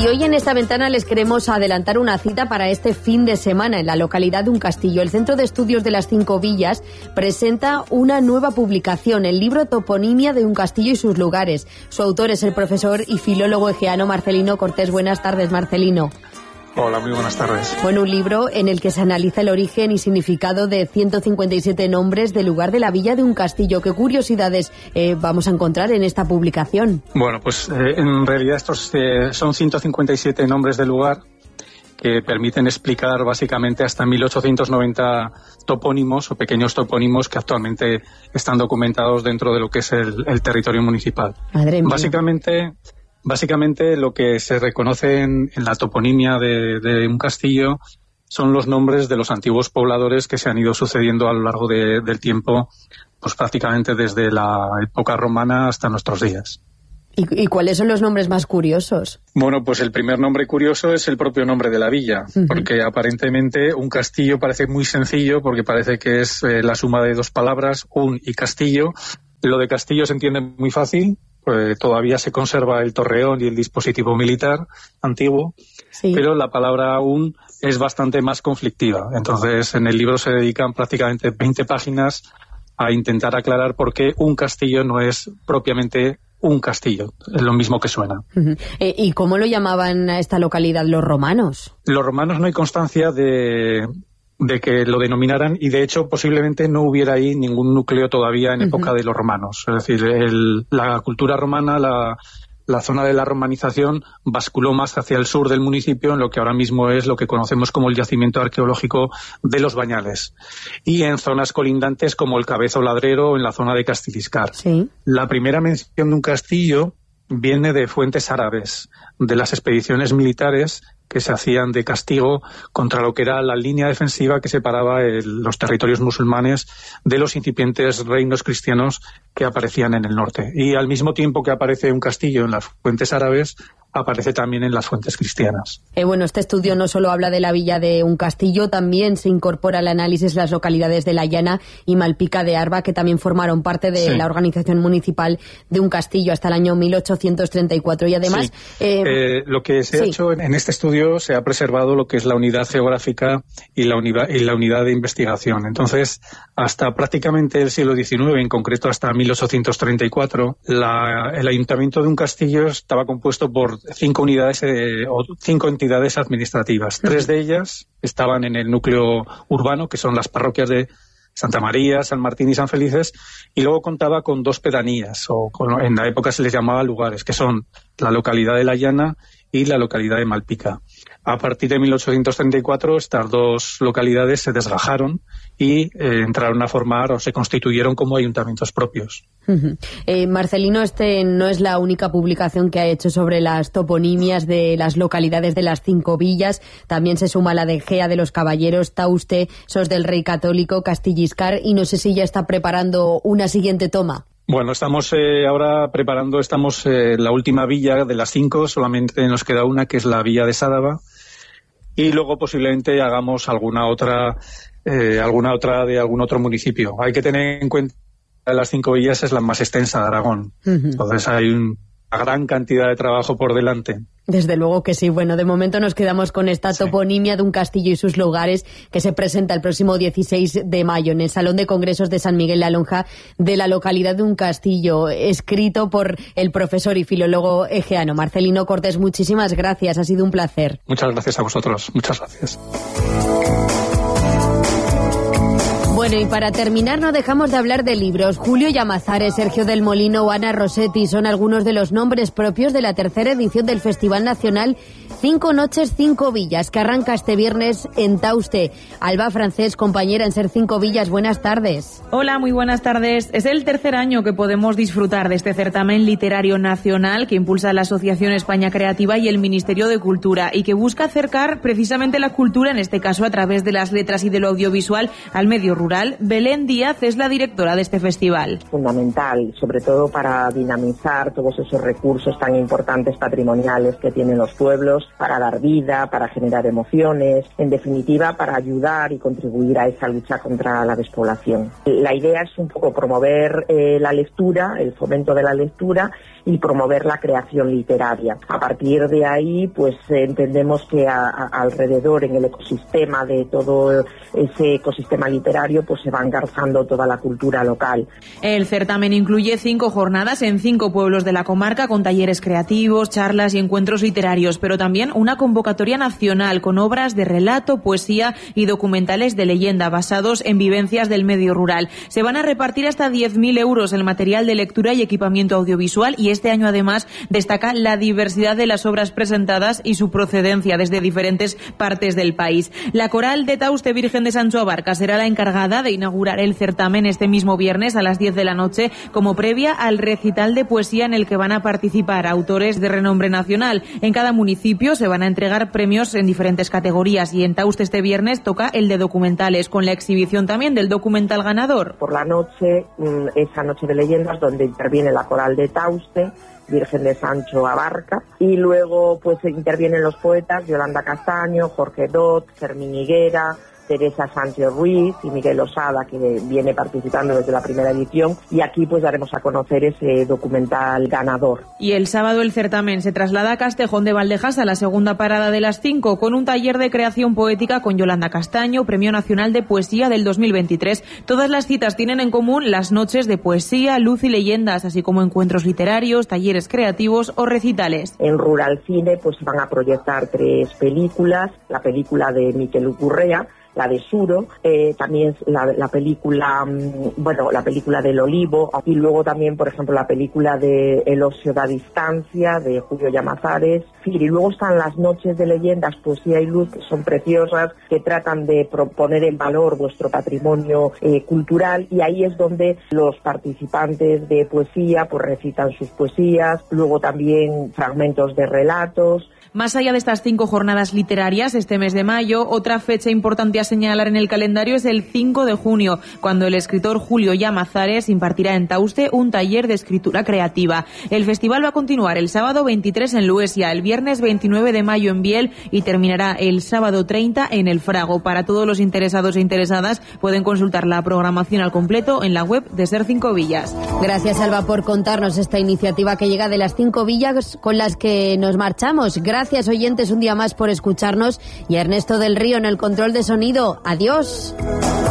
Y hoy en esta ventana les queremos adelantar una cita para este fin de semana en la localidad de Uncastillo. El Centro de Estudios de las Cinco Villas presenta una nueva publicación, el libro Toponimia de Uncastillo y sus lugares. Su autor es el profesor y filólogo egeano Marcelino Cortés. Buenas tardes, Marcelino. Hola, muy buenas tardes. Bueno, un libro en el que se analiza el origen y significado de 157 nombres del lugar de la villa de Uncastillo. ¿Qué curiosidades vamos a encontrar en esta publicación? Bueno, pues en realidad estos son 157 nombres del lugar que permiten explicar básicamente hasta 1890 topónimos o pequeños topónimos que actualmente están documentados dentro de lo que es el territorio municipal. Madre mía. Básicamente lo que se reconoce en la toponimia de Uncastillo son los nombres de los antiguos pobladores que se han ido sucediendo a lo largo del tiempo, pues prácticamente desde la época romana hasta nuestros días. ¿Y cuáles son los nombres más curiosos? Bueno, pues el primer nombre curioso es el propio nombre de la villa, porque aparentemente Uncastillo parece muy sencillo, porque parece que es la suma de dos palabras, un y castillo. Lo de castillo se entiende muy fácil. Todavía se conserva el torreón y el dispositivo militar antiguo, sí, pero la palabra un es bastante más conflictiva. Entonces, en el libro se dedican prácticamente 20 páginas a intentar aclarar por qué un castillo no es propiamente un castillo, es lo mismo que suena. ¿Y cómo lo llamaban a esta localidad los romanos? Los romanos no hay constancia de que lo denominaran, y de hecho posiblemente no hubiera ahí ningún núcleo todavía en época de los romanos. Es decir, la cultura romana, la zona de la romanización basculó más hacia el sur del municipio, en lo que ahora mismo es lo que conocemos como el yacimiento arqueológico de los Bañales, y en zonas colindantes como el Cabezo Ladrero o en la zona de Castiliscar. Sí. La primera mención de un castillo viene de fuentes árabes, de las expediciones militares que se hacían de castigo contra lo que era la línea defensiva que separaba los territorios musulmanes de los incipientes reinos cristianos que aparecían en el norte. Y al mismo tiempo que aparece un castillo en las fuentes árabes, aparece también en las fuentes cristianas. Bueno, este estudio no solo habla de la villa de Uncastillo, también se incorpora al análisis las localidades de La Llana y Malpica de Arba, que también formaron parte de la organización municipal de Uncastillo hasta el año 1834. Y además... Sí. Lo que se ha hecho en este estudio, se ha preservado lo que es la unidad geográfica y la unidad de investigación. Entonces, hasta prácticamente el siglo XIX, en concreto hasta 1834, el ayuntamiento de Uncastillo estaba compuesto por 5 unidades o 5 entidades administrativas. 3 de ellas estaban en el núcleo urbano, que son las parroquias de Santa María, San Martín y San Felices, y luego contaba con 2 pedanías, en la época se les llamaba lugares, que son la localidad de La Llana y la localidad de Malpica. A partir de 1834 estas 2 localidades se desgajaron y entraron a formar o se constituyeron como ayuntamientos propios. Marcelino, no es la única publicación que ha hecho sobre las toponimias de las localidades de las 5 villas. También se suma la de Egea de los Caballeros, Tauste, Sos del Rey Católico, Castilliscar, y no sé si ya está preparando una siguiente toma. Bueno, estamos ahora preparando, la última villa de las 5, solamente nos queda una, que es la villa de Sádava, y luego posiblemente hagamos alguna otra de algún otro municipio. Hay que tener en cuenta que las 5 villas es la más extensa de Aragón, entonces hay una gran cantidad de trabajo por delante. Desde luego que sí. Bueno, de momento nos quedamos con esta toponimia de Uncastillo y sus lugares, que se presenta el próximo 16 de mayo en el Salón de Congresos de San Miguel la Lonja de la localidad de Uncastillo, escrito por el profesor y filólogo egeano Marcelino Cortés. Muchísimas gracias, ha sido un placer. Muchas gracias a vosotros, muchas gracias. Bueno, y para terminar no dejamos de hablar de libros. Julio Llamazares, Sergio del Molino o Ana Rossetti son algunos de los nombres propios de la 3ª edición del Festival Nacional 5 Noches, 5 Villas, que arranca este viernes en Tauste. Alba Francés, compañera en Ser 5 Villas, buenas tardes. Hola, muy buenas tardes. Es el tercer año que podemos disfrutar de este certamen literario nacional que impulsa la Asociación España Creativa y el Ministerio de Cultura, y que busca acercar precisamente la cultura, en este caso a través de las letras y de lo audiovisual, al medio rural. rural. Belén Díaz es la directora de este festival. Fundamental, sobre todo para dinamizar todos esos recursos tan importantes patrimoniales que tienen los pueblos, para dar vida, para generar emociones, en definitiva para ayudar y contribuir a esa lucha contra la despoblación. La idea es un poco promover la lectura, el fomento de la lectura y promover la creación literaria. A partir de ahí, pues entendemos que alrededor, en el ecosistema de todo ese ecosistema literario, pues se va engarzando toda la cultura local. El certamen incluye 5 jornadas en 5 pueblos de la comarca, con talleres creativos, charlas y encuentros literarios, pero también una convocatoria nacional con obras de relato, poesía y documentales de leyenda basados en vivencias del medio rural. Se van a repartir hasta 10.000 euros en material de lectura y equipamiento audiovisual, y este año además destaca la diversidad de las obras presentadas y su procedencia desde diferentes partes del país. La Coral de Tauste Virgen de Sancho Abarca será la encargada de inaugurar el certamen este mismo viernes a las 10 de la noche, como previa al recital de poesía en el que van a participar autores de renombre nacional. En cada municipio se van a entregar premios en diferentes categorías, y en Tauste este viernes toca el de documentales, con la exhibición también del documental ganador. Por la noche, esa noche de leyendas, donde interviene la Coral de Tauste Virgen de Sancho Abarca, y luego pues intervienen los poetas Yolanda Castaño, Jorge Dot, Fermín Higuera, Teresa Sánchez Ruiz y Miguel Osada, que viene participando desde la primera edición, y aquí pues daremos a conocer ese documental ganador. Y el sábado el certamen se traslada a Castejón de Valdejas, a la segunda parada de las 5, con un taller de creación poética con Yolanda Castaño, Premio Nacional de Poesía del 2023. Todas las citas tienen en común las noches de poesía, luz y leyendas, así como encuentros literarios, talleres creativos o recitales. En Rural Cine pues van a proyectar 3 películas: la película de Miquel Ucurrea, la de Suro, también la película, la película del Olivo, y luego también, por ejemplo, la película de El ocio da distancia, de Julio Llamazares. Y luego están las noches de leyendas, poesía y luz, que son preciosas, que tratan de poner en valor vuestro patrimonio cultural, y ahí es donde los participantes de poesía pues recitan sus poesías, luego también fragmentos de relatos. Más allá de estas 5 jornadas literarias, este mes de mayo, otra fecha importante a señalar en el calendario es el 5 de junio, cuando el escritor Julio Llamazares impartirá en Tauste un taller de escritura creativa. El festival va a continuar el sábado 23 en Luesia, el viernes 29 de mayo en Biel y terminará el sábado 30 en El Frago. Para todos los interesados e interesadas, pueden consultar la programación al completo en la web de Ser 5 Villas. Gracias, Alba, por contarnos esta iniciativa que llega de las 5 villas con las que nos marchamos. Gracias, oyentes, un día más por escucharnos, y a Ernesto del Río en el control de sonido. Adiós.